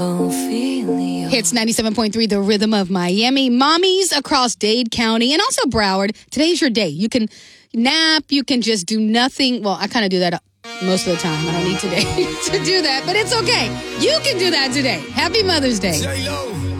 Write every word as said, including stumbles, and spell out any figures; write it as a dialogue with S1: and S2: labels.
S1: Hits ninety-seven point three, the rhythm of Miami. Mommies across Dade County and also Broward. Today's your day. You can nap. You can just do nothing. Well, I kind of do that most of the time. I don't need today to do that, but it's okay. You can do that today. Happy Mother's Day.